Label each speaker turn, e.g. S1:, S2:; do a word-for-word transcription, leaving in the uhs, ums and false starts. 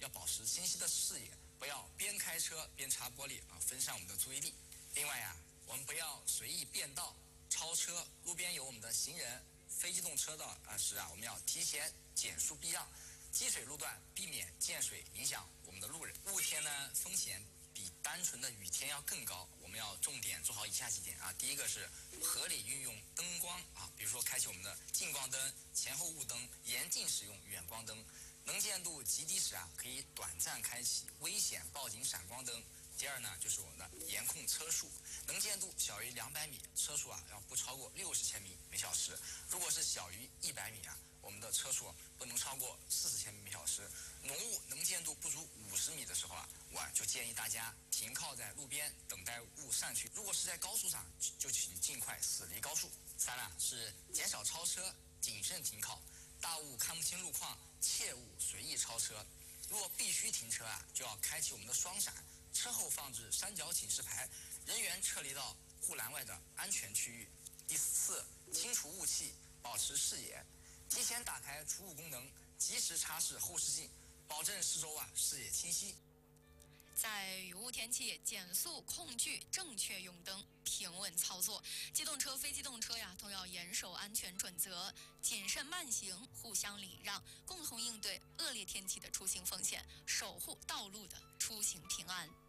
S1: 保持清晰的视野，不要边开车边擦玻璃啊，分散我们的注意力。另外呀、啊，我们不要随意变道、超车。路边有我们的行人、非机动车道啊时啊，我们要提前减速避让。积水路段避免溅水影响我们的路人。雾天呢，风险比单纯的雨天要更高，我们要重点做好以下几点啊。第一个是合理运用灯光啊，比如说开启我们的近光灯、前后雾灯，严禁使用远光灯。能见度极低时啊，可以短暂开启危险报警闪光灯。第二呢，就是我们的严控车速，能见度小于两百米，车速啊要不超过六十千米每小时。如果是小于一百米啊，我们的车速不能超过四十千米每小时。浓雾能见度不足五十米的时候啊，我就建议大家停靠在路边等待雾散去。如果是在高速上，就请尽快驶离高速。三啊是减少超车，谨慎停靠。大雾看不清路况，切勿随意超车。如果必须停车啊，就要开启我们的双闪。车后放置三角警示牌，人员撤离到护栏外的安全区域。第四，清除雾气，保持视野，提前打开除雾功能，及时擦拭后视镜，保证四周啊视野清晰。
S2: 在雨雾天气，减速控距，正确用灯，平稳操作。机动车、非机动车呀，都要严守安全准则，谨慎慢行，互相礼让，共同应对恶劣天气的出行风险，守护道路的出行平安。